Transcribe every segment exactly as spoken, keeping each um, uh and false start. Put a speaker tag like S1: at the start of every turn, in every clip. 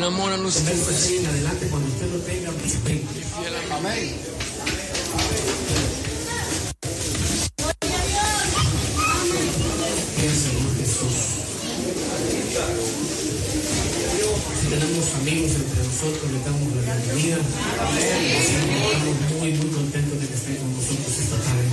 S1: enamoran ustedes.
S2: Así en adelante, cuando usted lo tenga, ven.
S3: Amén.
S2: Señor Jesús. Si tenemos amigos entre nosotros, le damos la bienvenida. Estamos muy, muy contentos de que estén con nosotros esta tarde.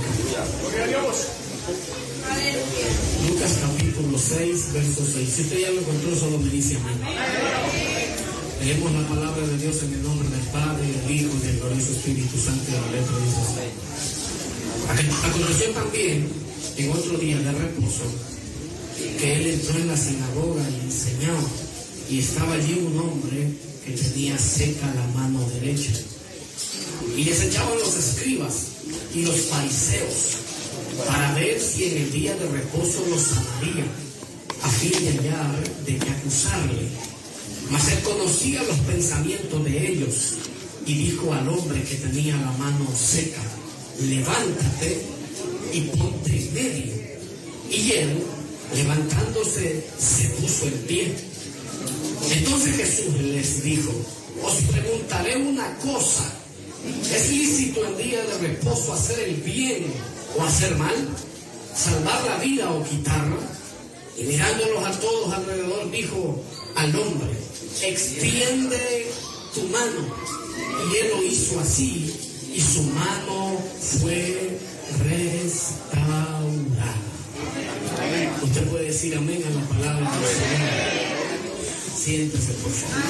S2: Lucas capítulo seis, verso seis. Si usted ya lo encontró, solo me dice amén. Leemos la palabra de Dios en el nombre del Padre, del Hijo y del glorioso Espíritu Santo, y la letra dice así. Aconteció también en otro día de reposo que él entró en la sinagoga y enseñaba, y estaba allí un hombre que tenía seca la mano derecha. Y les echaban los escribas y los fariseos para ver si en el día de reposo los sanaría, a fin de hallar de qué acusarle. Mas él conocía los pensamientos de ellos y dijo al hombre que tenía la mano seca: levántate y ponte en medio. Y él, levantándose, se puso en pie. Entonces Jesús les dijo: os preguntaré una cosa, ¿es lícito en día de reposo hacer el bien o hacer mal? ¿Salvar la vida o quitarla? Y mirándolos a todos alrededor, dijo al hombre: extiende tu mano. Y él lo hizo así, y su mano fue restaurada. Usted puede decir amén a la palabra del Señor. Siéntese, por favor.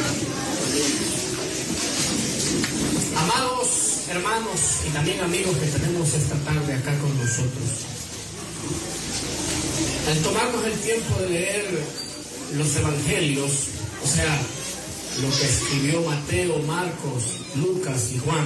S2: Amados hermanos y también amigos que tenemos esta tarde acá con nosotros, al tomarnos el tiempo de leer los evangelios, o sea, lo que escribió Mateo, Marcos, Lucas y Juan,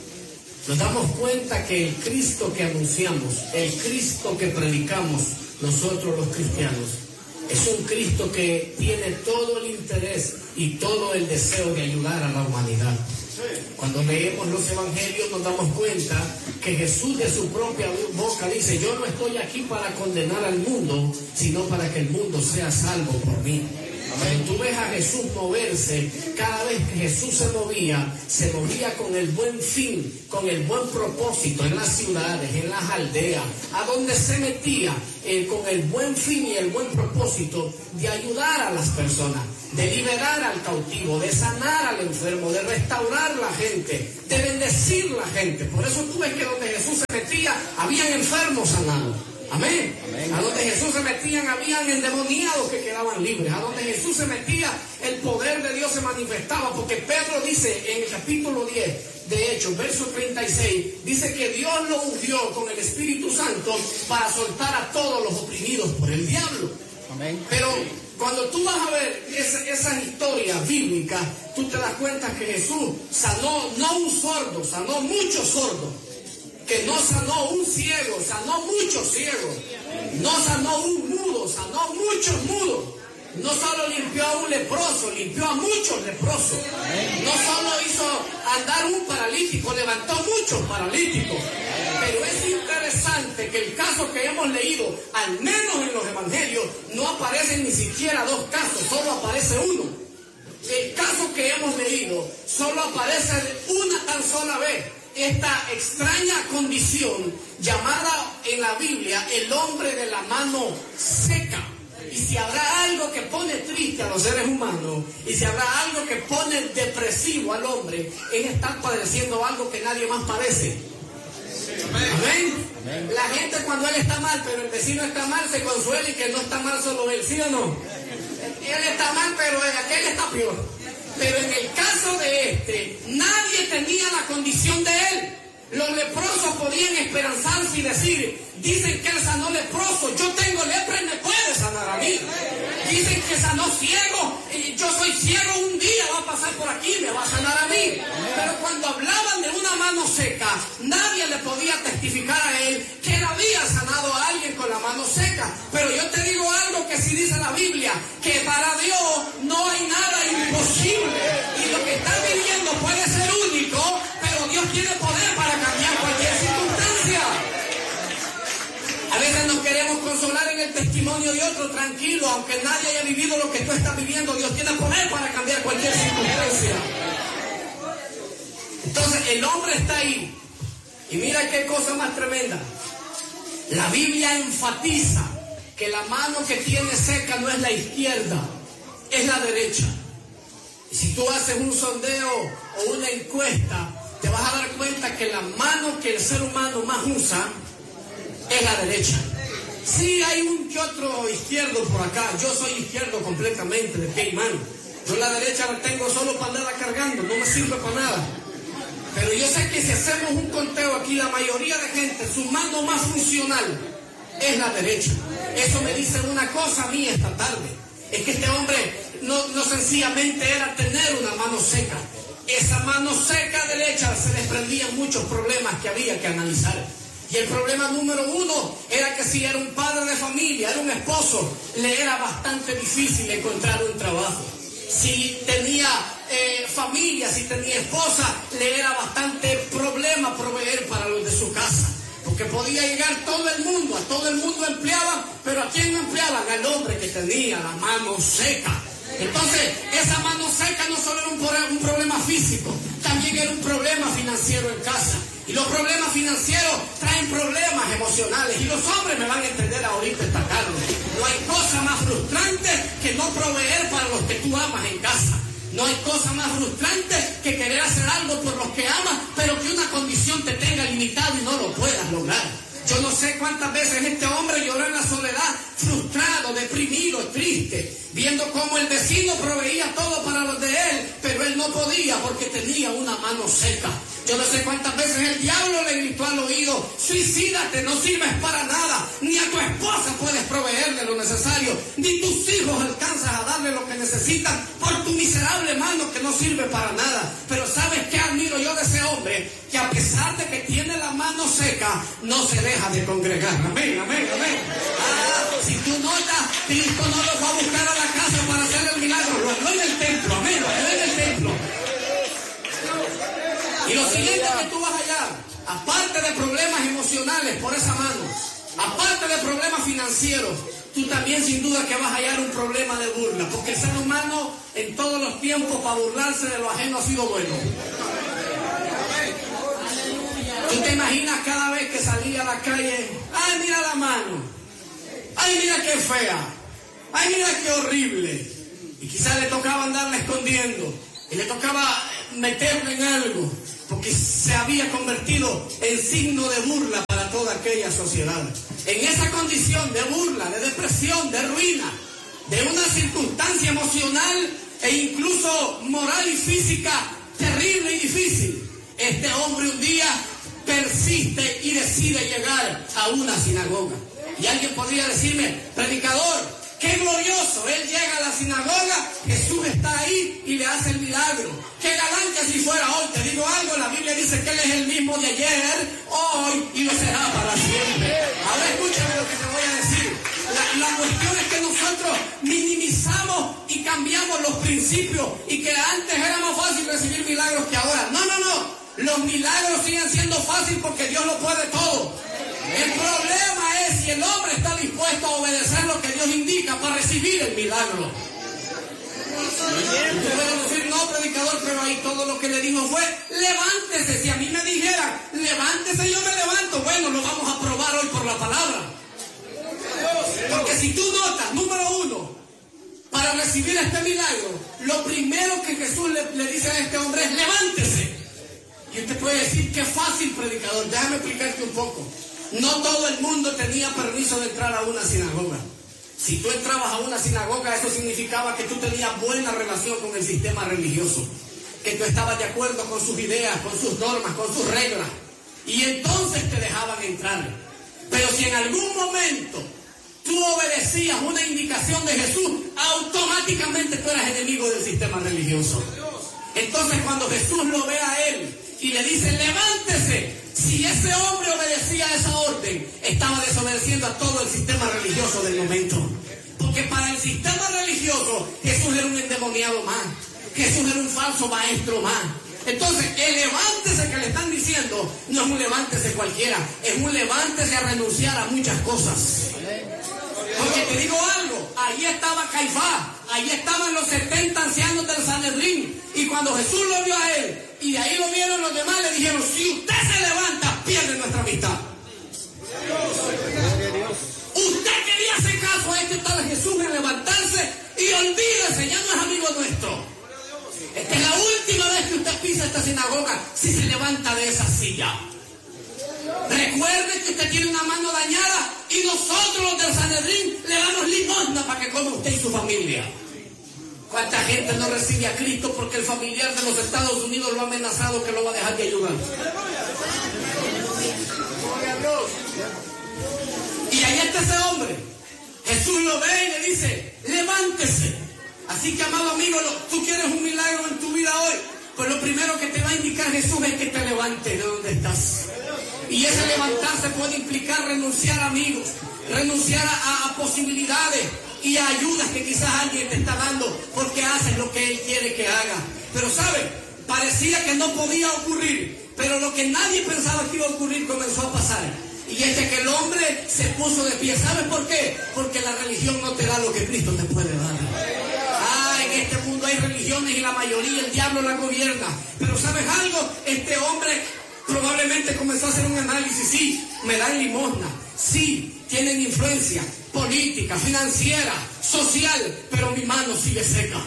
S2: nos damos cuenta que el Cristo que anunciamos, el Cristo que predicamos nosotros los cristianos, es un Cristo que tiene todo el interés y todo el deseo de ayudar a la humanidad. Cuando leemos los evangelios nos damos cuenta que Jesús de su propia boca dice: yo no estoy aquí para condenar al mundo, sino para que el mundo sea salvo por mí. Cuando tú ves a Jesús moverse, cada vez que Jesús se movía, se movía con el buen fin, con el buen propósito, en las ciudades, en las aldeas, a donde se metía, eh, con el buen fin y el buen propósito de ayudar a las personas, de liberar al cautivo, de sanar al enfermo, de restaurar la gente, de bendecir la gente. Por eso tú ves que donde Jesús se metía, habían enfermos sanados. Amén. Amén. A donde Jesús se metían, habían endemoniados que quedaban libres. A donde Jesús se metía, el poder de Dios se manifestaba. Porque Pedro dice en el capítulo diez, de Hechos, verso treinta y seis, dice que Dios lo ungió con el Espíritu Santo para soltar a todos los oprimidos por el diablo. Amén. Pero cuando tú vas a ver esa, esas historias bíblicas, tú te das cuenta que Jesús sanó no un sordo, sanó muchos sordos. Que no sanó un ciego, sanó muchos ciegos. No sanó un mudo, sanó muchos mudos. No solo limpió a un leproso, limpió a muchos leprosos. No solo hizo andar un paralítico, levantó muchos paralíticos. Pero es interesante que el caso que hemos leído, al menos en los evangelios, no aparecen ni siquiera dos casos, solo aparece uno. El caso que hemos leído solo aparece una tan sola vez. Esta extraña condición llamada en la Biblia el hombre de la mano seca. Y si habrá algo que pone triste a los seres humanos, y si habrá algo que pone depresivo al hombre, es estar padeciendo algo que nadie más padece. Amén. Amén. La gente cuando él está mal, pero el vecino está mal, se consuela y que no está mal solo él, ¿sí o no? Él está mal, pero aquel está peor. Pero en el caso de este, nadie tenía la condición de él. Los leprosos podían esperanzarse y decir: dicen que él sanó leproso, yo tengo lepra y me puede sanar a mí. Dicen que sanó ciego, y yo soy ciego, un día va a pasar por aquí y me va a sanar a mí. Pero cuando hablaban de una mano seca, nadie le podía testificar a él que él había sanado a alguien con la mano seca. Pero yo te digo algo que sí dice la Biblia, que para Dios no hay nada imposible. Y lo que estás viviendo puede ser único, pero Dios tiene poder para cambiar cualquier circunstancia. A veces nos queremos consolar en el testimonio de otros otro tranquilo, aunque nadie haya vivido lo que tú estás viviendo, Dios tiene poder para cambiar cualquier circunstancia. Entonces el hombre está ahí. Y mira qué cosa más tremenda. La Biblia enfatiza que la mano que tiene seca no es la izquierda, es la derecha. Y si tú haces un sondeo o una encuesta, te vas a dar cuenta que la mano que el ser humano más usa es la derecha. Sí, hay un que otro izquierdo por acá. Yo soy izquierdo completamente, de pie y mano. Yo la derecha la tengo solo para andarla cargando, no me sirve para nada. Pero yo sé que si hacemos un conteo aquí, la mayoría de gente, su mano más funcional es la derecha. Eso me dice una cosa a mí esta tarde. Es que este hombre no, no sencillamente era tener una mano seca. Esa mano seca derecha se desprendían muchos problemas que había que analizar. Y el problema número uno era que si era un padre de familia, era un esposo, le era bastante difícil encontrar un trabajo. Si tenía eh, familia, si tenía esposa, le era bastante problema proveer para los de su casa. Porque podía llegar todo el mundo, a todo el mundo empleaban, pero ¿a quién no empleaban? Al hombre que tenía la mano seca. Entonces, esa mano seca no solo era un, un problema físico, también era un problema financiero en casa. Y los problemas financieros traen problemas emocionales. Y los hombres me van a entender ahorita esta tarde. No hay cosa más frustrante que no proveer para los que tú amas en casa. No hay cosa más frustrante que querer hacer algo por los que amas, pero que una condición te tenga limitado y no lo puedas lograr. Yo no sé cuántas veces este hombre lloró en la soledad, frustrado, deprimido, triste, viendo cómo el vecino proveía todo para los de él, pero él no podía porque tenía una mano seca. Yo no sé cuántas veces el diablo le gritó al oído: suicídate, no sirves para nada, ni a tu esposa puedes proveerle lo necesario, ni tus hijos alcanzas a darle lo que necesitan por tu miserable mano que no sirve para nada. Pero ¿sabes qué admiro yo de ese hombre? Que a pesar de que tiene la mano seca, no se deja de congregar. Amén, amén, amén. Ah, si tú notas, Cristo no lo va a buscar a la casa para hacer el milagro, lo habló en el templo, amén, lo habló en el templo. Y lo siguiente que tú vas a hallar, aparte de problemas emocionales por esa mano, aparte de problemas financieros, tú también sin duda que vas a hallar un problema de burla, porque el ser humano en todos los tiempos para burlarse de lo ajeno ha sido bueno. Tú te imaginas cada vez que salía a la calle: ay, mira la mano, ay, mira qué fea, ay, mira qué horrible. Y quizás le tocaba andarla escondiendo, y le tocaba meterla en algo, porque se había convertido en signo de burla para toda aquella sociedad. En esa condición de burla, de depresión, de ruina, de una circunstancia emocional e incluso moral y física terrible y difícil, este hombre un día persiste y decide llegar a una sinagoga. Y alguien podría decirme: predicador, qué glorioso, él llega a la sinagoga, Jesús está ahí y le hace el milagro. Qué galán que si fuera hoy. Te digo algo, la Biblia dice que él es el mismo de ayer, hoy y lo será para siempre. Ahora escúchame lo que te voy a decir. La, la cuestión es que nosotros minimizamos y cambiamos los principios, y que antes era más fácil recibir milagros que ahora. No, no, no. Los milagros siguen siendo fáciles porque Dios lo puede todo. El problema es si el hombre está dispuesto a obedecer lo que Dios indica para recibir el milagro. Tú puedes decir: no, predicador, pero ahí todo lo que le dijo fue levántese. Si a mí me dijeran levántese, yo me levanto. Bueno, lo vamos a probar hoy por la palabra. Porque si tú notas, número uno, para recibir este milagro, lo primero que Jesús le, le dice a este hombre es: levántese. Y usted puede decir: qué fácil, predicador. Déjame explicarte un poco. No todo el mundo tenía permiso de entrar a una sinagoga. Si tú entrabas a una sinagoga, eso significaba que tú tenías buena relación con el sistema religioso, que tú estabas de acuerdo con sus ideas, con sus normas, con sus reglas, y entonces te dejaban entrar. Pero si en algún momento tú obedecías una indicación de Jesús, automáticamente tú eras enemigo del sistema religioso. Entonces, cuando Jesús lo ve a él y le dice: levántese, si ese hombre obedecía a esa orden, estaba desobedeciendo a todo el sistema religioso del momento. Porque para el sistema religioso, Jesús era un endemoniado más, Jesús era un falso maestro más. Entonces, el levántese que le están diciendo no es un levántese cualquiera, es un levántese a renunciar a muchas cosas. Porque te digo algo, allí estaba Caifás, allí estaban los setenta ancianos del Sanedrín. Y cuando Jesús lo vio a él, y de ahí lo vieron los demás, le dijeron: si usted se levanta, pierde nuestra amistad. Usted quería hacer caso a este tal Jesús en levantarse, y olvídese, ya no es amigo nuestro. Esta es la última vez que usted pisa esta sinagoga si se levanta de esa silla. Recuerde que usted tiene una mano dañada y nosotros los del Sanedrín le damos limosna para que coma usted y su familia. ¿Cuánta gente no recibe a Cristo porque el familiar de los Estados Unidos lo ha amenazado que lo va a dejar de ayudar? Y ahí está ese hombre. Jesús lo ve y le dice: levántese. Así que, amado amigo, tú quieres un milagro en tu vida hoy, pues lo primero que te va a indicar Jesús es que te levantes de donde estás. Y ese levantarse puede implicar renunciar a amigos, renunciar a, a posibilidades y a ayudas que quizás alguien te está dando porque haces lo que Él quiere que haga. Pero ¿sabe? Parecía que no podía ocurrir, pero lo que nadie pensaba que iba a ocurrir comenzó a pasar. Y es que el hombre se puso de pie. ¿Sabes por qué? Porque la religión no te da lo que Cristo te puede dar. Ah, en este mundo hay religiones y la mayoría el diablo la gobierna. Pero ¿sabes algo? Este hombre probablemente comenzó a hacer un análisis. Sí, me dan limosna. Sí, tienen influencia política, financiera, social, pero mi mano sigue seca.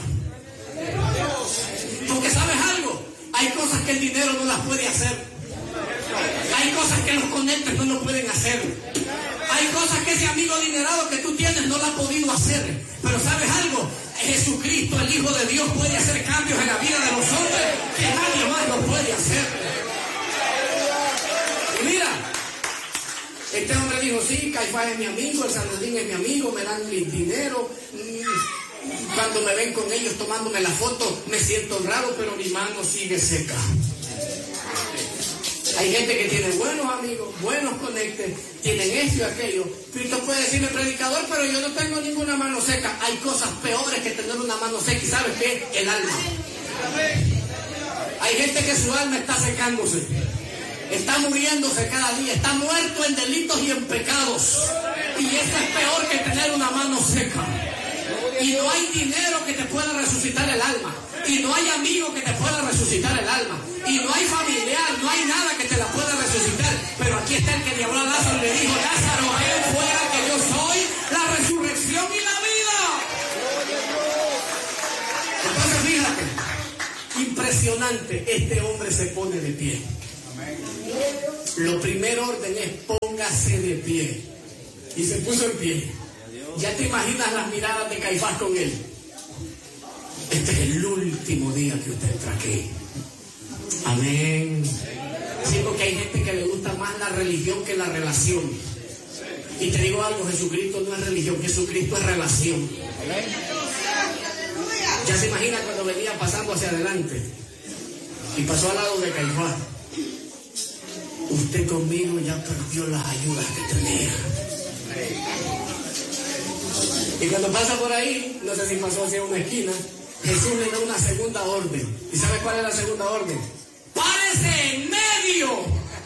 S2: Porque ¿sabes algo? Hay cosas que el dinero no las puede hacer. Hay cosas que los conectes no lo pueden hacer. Hay cosas que ese amigo adinerado que tú tienes no lo ha podido hacer. Pero ¿sabes algo? Jesucristo, el Hijo de Dios, puede hacer cambios en la vida de los hombres que nadie más lo puede hacer. Y mira, este hombre dijo: sí, Caifás es mi amigo, el Sanedrín es mi amigo, me dan mi dinero. Cuando me ven con ellos tomándome la foto, me siento honrado, pero mi mano sigue seca. Hay gente que tiene buenos amigos, buenos conectes, tienen esto y aquello. Cristo puede decirme: predicador, pero yo no tengo ninguna mano seca. Hay cosas peores que tener una mano seca. ¿Y sabes qué? El alma. Hay gente que su alma está secándose, está muriéndose cada día, está muerto en delitos y en pecados. Y eso es peor que tener una mano seca. Y no hay dinero que te pueda resucitar el alma. Y no hay amigo que te pueda resucitar el alma. Y no hay familiar, no hay nada que te la pueda resucitar. Pero aquí está el que le habló a Lázaro y le dijo: Lázaro, ven fuera, que yo soy la resurrección y la vida. Entonces fíjate, impresionante, este hombre se pone de pie. Lo primer orden es: póngase de pie. Y se puso en pie. Ya te imaginas las miradas de Caifás con él. Este es el último día que usted entra aquí. Amén. Sí, porque hay gente que le gusta más la religión que la relación. Y te digo algo: Jesucristo no es religión, Jesucristo es relación. Ya se imagina cuando venía pasando hacia adelante y pasó al lado de Caifás. Usted conmigo ya perdió las ayudas que tenía. Y cuando pasa por ahí, no sé si pasó hacia una esquina, Jesús le da una segunda orden. ¿Y sabe cuál es la segunda orden? ¡Párese en medio!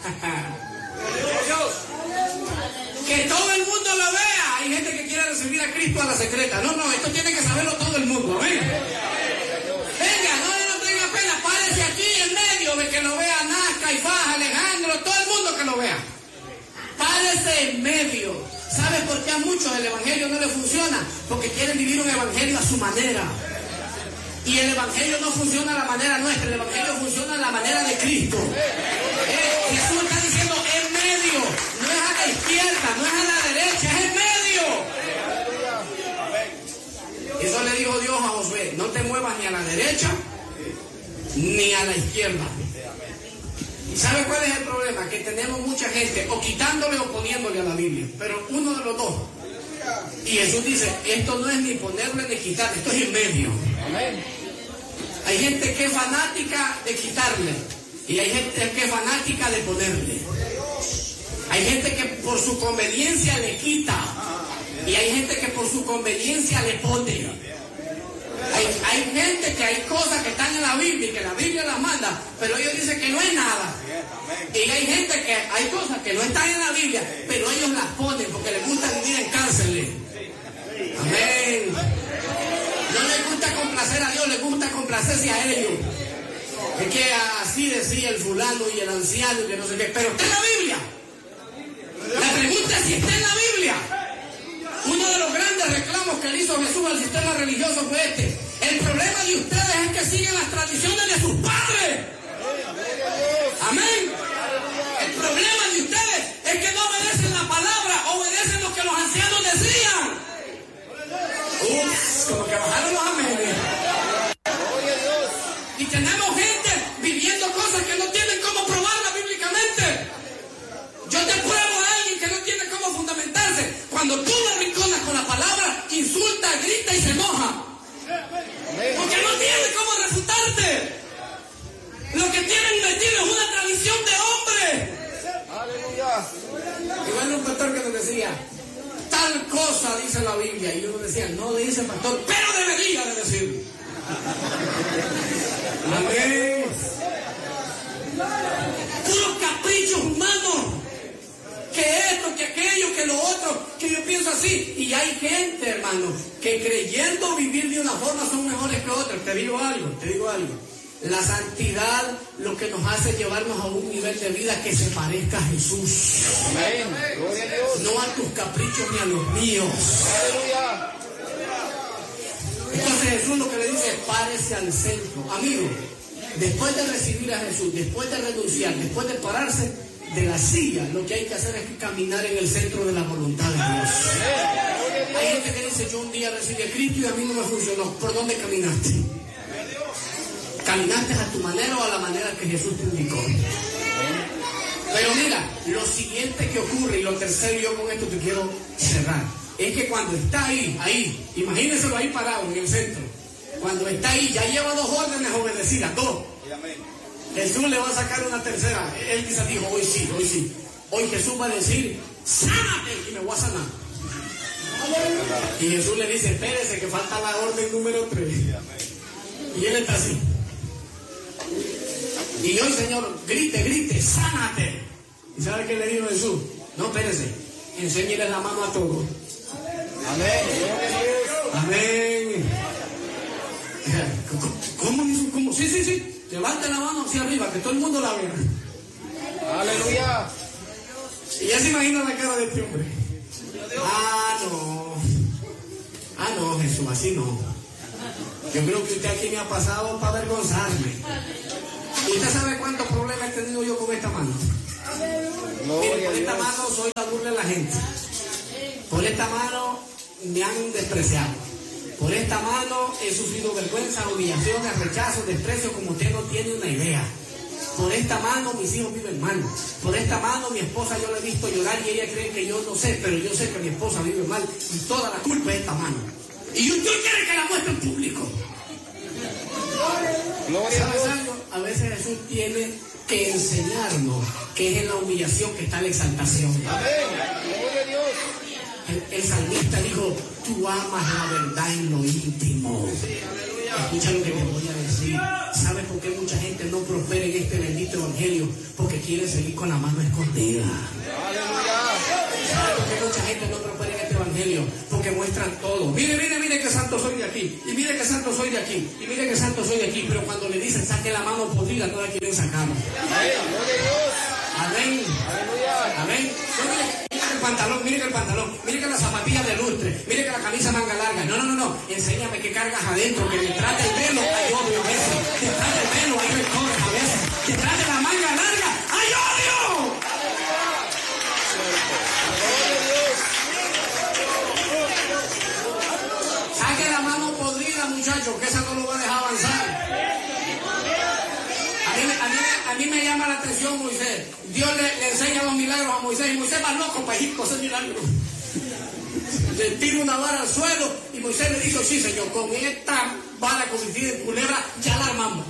S2: Que todo el mundo lo vea. Hay gente que quiere recibir a Cristo a la secreta. No, no, esto tiene que saberlo todo el mundo. ¿Ven? Venga, no, no tenga pena. Párese aquí en medio de que lo vea Anás, Caifás, Alejandro, todo el mundo que lo vea. Párese en medio. ¿Sabes por qué a muchos el evangelio no les funciona? Porque quieren vivir un evangelio a su manera. Y el evangelio no funciona a la manera nuestra, el evangelio funciona a la manera de Cristo. Eh, Jesús está diciendo en medio, no es a la izquierda, no es a la derecha, es en medio. Eso le dijo Dios a Josué: no te muevas ni a la derecha ni a la izquierda. ¿Sabe cuál es el problema? Que tenemos mucha gente o quitándole o poniéndole a la Biblia, pero uno de los dos. Y Jesús dice: esto no es ni ponerle ni quitar, esto es en medio. Hay gente que es fanática de quitarle y hay gente que es fanática de ponerle. Hay gente que por su conveniencia le quita y hay gente que por su conveniencia le pone. Hay, hay gente que hay cosas que están en la Biblia y que la Biblia las manda, pero ellos dicen que no es nada. Y hay gente que hay cosas que no están en la Biblia, pero ellos las ponen porque les gusta vivir en cárceles. Amén. hacerse a ellos. Es que así decía el fulano y el anciano y que no sé qué, pero está en la Biblia. La pregunta es si está en la Biblia. Uno de los grandes reclamos que le hizo Jesús al sistema religioso fue este: el problema de ustedes es que siguen las tradiciones de sus padres. Amén. El problema de ustedes es que no obedecen la palabra, obedecen lo que los ancianos decían. Uf, como que bajaron los amenes. Y tenemos gente viviendo cosas que no tienen cómo probarlas bíblicamente. Yo te pruebo a alguien que no tiene cómo fundamentarse. Cuando tú lo arrinconas con la palabra, insulta, grita y se enoja. Porque no tiene cómo refutarte. Lo que tienen metido es una tradición de hombre. Aleluya. Igual un pastor que nos decía, tal cosa dice la Biblia. Y uno decía, no dice pastor, pero debería de decir. Amén. Puros caprichos humanos. Que esto, que aquello, que lo otro, que yo pienso así. Y hay gente, hermano, que creyendo vivir de una forma son mejores que otros. Te digo algo, te digo algo. La santidad lo que nos hace llevarnos a un nivel de vida que se parezca a Jesús. Amén. Gloria a Dios. No a tus caprichos ni a los míos. Aleluya. Entonces Jesús lo que le dice es: párese al centro. Amigo, después de recibir a Jesús, después de renunciar, después de pararse de la silla, lo que hay que hacer es caminar en el centro de la voluntad de Dios. Hay gente que dice: yo un día recibí a Cristo y a mí no me funcionó. ¿Por dónde caminaste? ¿Caminaste a tu manera o a la manera que Jesús te indicó? Pero mira, lo siguiente que ocurre, y lo tercero, yo con esto te quiero cerrar, es que cuando está ahí, ahí, imagínenselo ahí parado en el centro, cuando está ahí, ya lleva dos órdenes obedecidas, dos. Jesús le va a sacar una tercera. Él quizás dijo: hoy sí, hoy sí. Hoy Jesús va a decir: sánate, y me voy a sanar. Y Jesús le dice: espérese que falta la orden número tres. Y él está así. Y hoy, Señor, grite, grite, sánate. ¿Y sabe qué le dijo Jesús? No, espérese, enséñele la mano a todos. Amén. Amén. ¿Cómo hizo? ¿Cómo? Sí, sí, sí. Levante la mano hacia arriba, que todo el mundo la vea. Aleluya. Y ya se imagina la cara de este hombre. Ah, no. Ah, no, Jesús, así no. Yo creo que usted aquí me ha pasado para avergonzarme. ¿Usted sabe cuántos problemas he tenido yo con esta mano? Mire, por esta mano soy la burla de la gente. Por esta mano me han despreciado. Por esta mano he sufrido vergüenza, humillaciones, rechazos, desprecio, como usted no tiene una idea. Por esta mano mis hijos viven mal. Por esta mano mi esposa yo la he visto llorar y ella cree que yo no sé, pero yo sé que mi esposa vive mal y toda la culpa es esta mano. Y usted quiere que la muestre en público. ¿Sabes algo? A veces Jesús tiene que enseñarnos que es en la humillación que está la exaltación. El, el salmista dijo: tú amas la verdad en lo íntimo. Escucha lo que te voy a decir. ¿Sabes por qué mucha gente no prospera en este bendito evangelio? Porque quiere seguir con la mano escondida. ¿Sabes por qué mucha gente no prospera en este evangelio? Porque muestran todo. Mire, mire, mire que santo soy de aquí. Y mire que santo soy de aquí. Y mire que santo soy de aquí. Pero cuando le dicen saque la mano podrida, no la quieren sacar. Amén. Amén. Mire que el pantalón, mire que el pantalón, mire que la zapatilla de lustre, mire que la camisa manga larga. No, no, no, no. Enséñame qué cargas adentro, que detrás del pelo hay odio a veces. Detrás del pelo hay rencor a veces. Detrás de la manga larga hay odio. Saque la mano podrida, muchachos, que esa no lo va a dejar avanzar. A mí, a mí, a mí me llama la atención Moisés. Dios le, le enseña los milagros a Moisés y Moisés va loco para Egipto a hacer milagros. Le tira una vara al suelo y Moisés le dijo: sí, Señor, con esta vara convertida en culebra ya la armamos.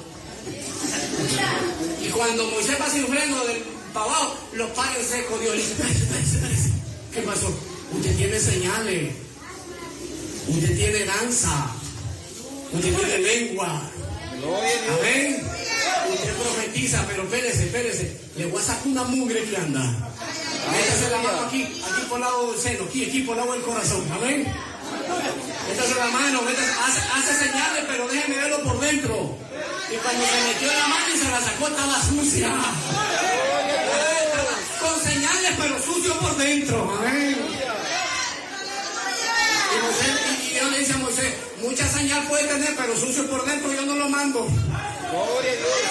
S2: Y cuando Moisés va sin freno del para abajo, los pares secos, Dios le dice: espérese, espérese, espérese. ¿Qué pasó? Usted tiene señales, usted tiene danza, usted tiene lengua. Amén. Usted profetiza, pero espérese, espérese. Le voy a sacar una mugre que anda. Métase la mano aquí, aquí por el lado del seno, aquí, aquí por el lado del corazón. Amén. Métase la mano, métase, hace, hace señales, pero déjeme verlo por dentro. Y cuando se metió la mano y se la sacó, estaba sucia. Con señales, pero sucio por dentro. Amén. Y, Moisés, y Dios le dice a Moisés, mucha señal puede tener, pero sucio por dentro yo no lo mando.
S1: Gloria a Dios.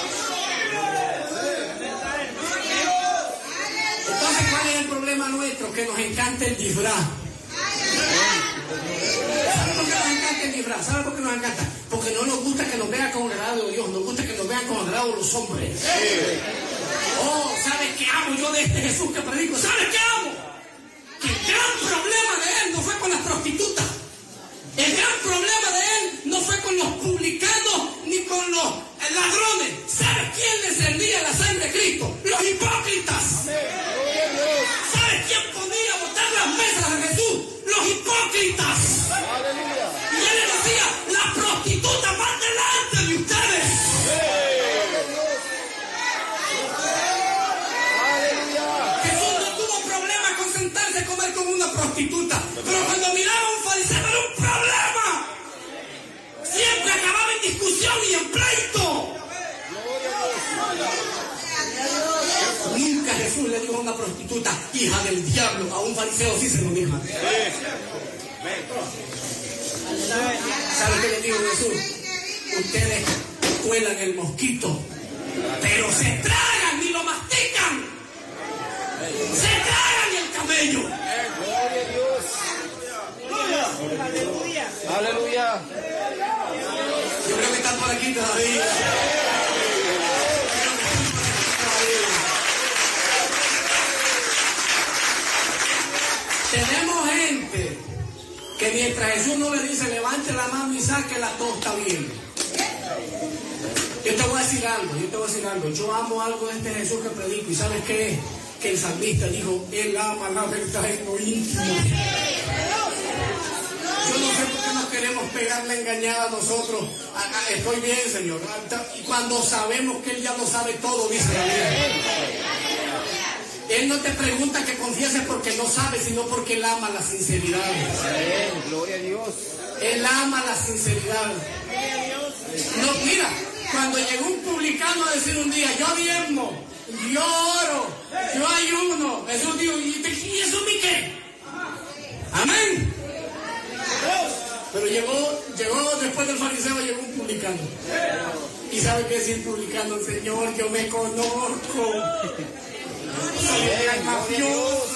S2: Entonces, ¿cuál es el problema nuestro? Que nos encanta el disfraz. ¿Sabe por qué nos encanta el disfraz? ¿Sabe por qué nos encanta? Porque no nos gusta que nos vean con agrado de Dios, nos gusta que nos vean con agrado de los hombres. Oh, ¿sabes qué amo yo de este Jesús que predico? ¿Sabes qué amo? Que el gran problema de él no fue con las prostitutas. El gran problema de él no fue con los publicanos ni con los ladrones. ¿Sabes quién le servía la sangre de Cristo? Los hipócritas. ¿Sabes quién podía botar las mesas de Jesús? Los hipócritas. Y él le decía, las prostitutas van delante de ustedes. Jesús no tuvo problema con sentarse a comer con una prostituta, pero cuando miraba a un fariseo era un problema. Siempre acababa en discusión y en pleito. Nunca Jesús le dijo a una prostituta, hija del diablo. A un fariseo sí se lo dijo. ¿Sabe qué le dijo Jesús? Ustedes cuelan el mosquito, pero se tragan y lo mastican. Se tragan el camello.
S1: Gloria a Dios. Aleluya. Aleluya.
S2: Yo creo que están por aquí todavía. Tenemos gente que mientras Jesús no le dice levante la mano y sáquela, todo está bien. Yo te voy a decir algo, yo te voy a decir algo. Yo amo algo de este Jesús que predico. ¿Y sabes qué es? Que el salmista dijo, él ama la verdad en lo íntimo. Yo no sé por qué nos queremos pegar la engañada a nosotros. Ah, ah, estoy bien, Señor. Y cuando sabemos que Él ya lo sabe todo, dice la Biblia. Él no te pregunta que confieses porque no sabe, sino porque Él ama la sinceridad.
S1: Gloria a Dios.
S2: Él ama la sinceridad. No, mira, cuando llegó un publicano a decir un día, yo diezmo, yo oro, yo ayuno, Jesús dijo, ¿y eso mi qué? Amén. Pero llegó, llegó después del fariseo, llegó un publicano. ¿Y sabe qué decía el publicano? Señor, yo me conozco. Soy el mafioso.